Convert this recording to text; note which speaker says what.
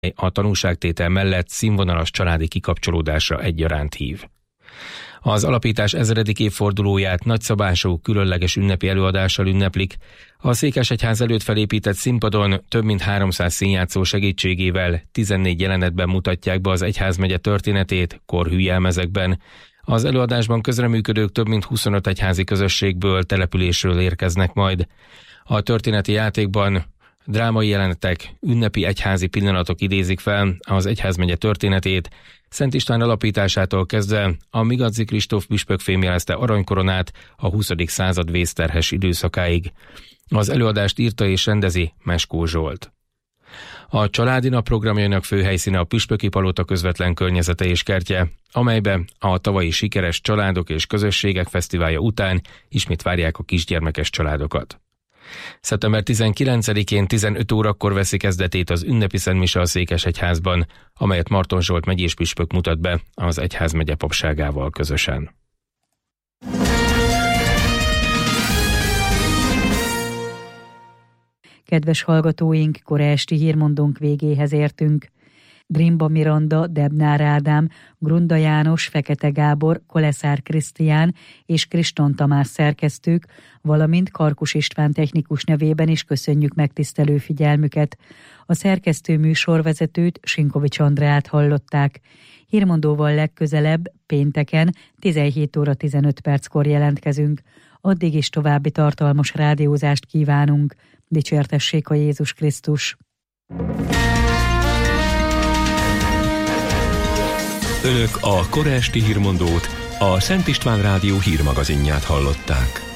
Speaker 1: a tanúságtétel mellett színvonalas családi kikapcsolódásra egyaránt hív. Az alapítás 1000. évfordulóját nagyszabású, különleges ünnepi előadással ünneplik. A Székesegyház előtt felépített színpadon több mint 300 színjátszó segítségével 14 jelenetben mutatják be az egyházmegye történetét korhű jelmezekben. Az előadásban közreműködők több mint 25 egyházi közösségből, településről érkeznek majd. A történeti játékban drámai jelenetek, ünnepi egyházi pillanatok idézik fel az egyházmegye történetét, Szent István alapításától kezdve a Migadzi Kristóf püspök fémjelezte aranykoronát a 20. század vészterhes időszakáig. Az előadást írta és rendezi Meskó Zsolt. A Családi Nap programjainak fő helyszíne a Püspöki Palota közvetlen környezete és kertje, amelybe a tavalyi sikeres Családok és Közösségek Fesztiválja után ismét várják a kisgyermekes családokat. Szeptember 19-én 15 órakor veszi kezdetét az ünnepi szentmise a Székesegyházban, amelyet Marton Zsolt megyés püspök mutat be az egyházmegye papságával közösen.
Speaker 2: Kedves hallgatóink, kora esti hírmondónk végéhez értünk. Drimba Miranda, Debnár Ádám, Grunda János, Fekete Gábor, Koleszár Krisztián és Kriston Tamás szerkesztők, valamint Karkus István technikus nevében is köszönjük megtisztelő figyelmüket. A szerkesztő műsorvezetőt, Sinkovics Andreát hallották. Hírmondóval legközelebb, pénteken, 17 óra 15 perckor jelentkezünk. Addig is további tartalmas rádiózást kívánunk. Dicsértessék a Jézus Krisztus!
Speaker 3: Önök a kora esti hírmondót, a Szent István Rádió hírmagazinját hallották.